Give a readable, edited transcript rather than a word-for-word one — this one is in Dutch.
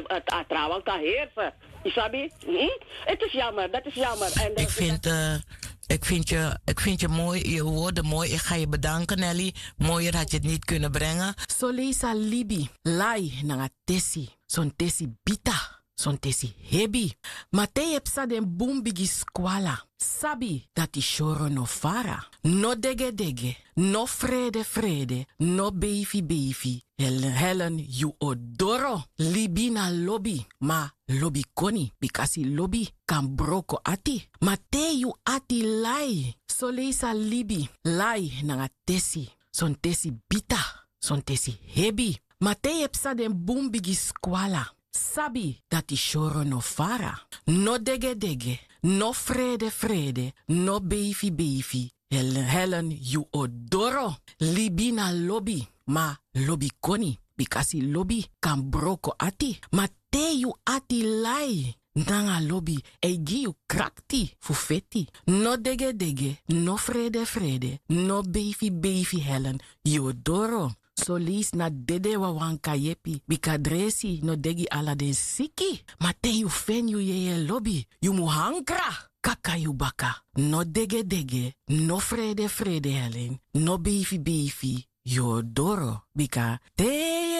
trouwens kan heersen. Isabi? Het is jammer, dat is jammer. En ik vind je mooi, je woorden mooi. Ik ga je bedanken, Nelly. Mooier had je het niet kunnen brengen. Solisa libi, lai nanga tesi, son tesi bita. Son tesi hebi. Ma te hepsa den boom bigi squala. Sabi dat die shoro no fara. No dege dege. No frede frede. No beefy beefy. Helen you odoro. Libi na lobby. Ma lobby koni. Bikasi lobby kan broko ati. Ma te you ati lai. So leisa libi. Lai nanga tesi. Son tesi bita. Son tesi hebi. Ma te hepsa den boom bigi squala. Sabi dat die shoro no fara. No dege dege. No frede frede. No beefy beefy. Helen you odoro. Libi na lobby. Ma lobby koni. Bikasi lobby kan broko ati. Ma te you ati lai. Nanga lobby. Egi you krakti. Fufeti. No dege dege. No frede frede. No beefy beefy Helen you odoro. Solis na dede wa wanka yepi. Bikadresi no degi ala den siki. Ma te you fen you ye lobby. You mu hankra. Kaka you baka. No dege dege. No frede frede Helen. No beefy beefy. You doro. Bika te